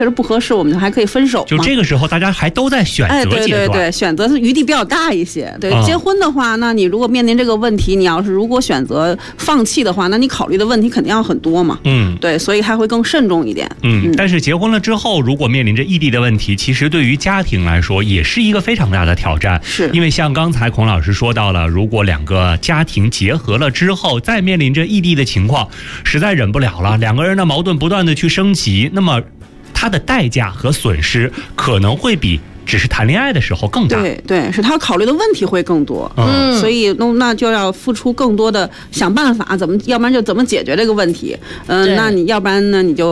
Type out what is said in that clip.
确实不合适，我们还可以分手嘛。 就这个时候，大家还都在选择阶段， 对对对，选择余地比较大一些。对，结婚的话，那你如果面临这个问题，你要是如果选择放弃的话，那你考虑的问题肯定要很多嘛。对，所以还会更慎重一点。 但是结婚了之后，如果面临着异地的问题，其实对于家庭来说也是一个非常大的挑战。 是， 因为像刚才孔老师说到了，如果两个家庭结合了之后，再面临着异地的情况，实在忍不了了，两个人的矛盾不断的去升级，那么它的代价和损失可能会比只是谈恋爱的时候更大。 对，是他考虑的问题会更多。所以那就要付出更多的想办法，要不然就怎么解决这个问题。那你要不然呢，你就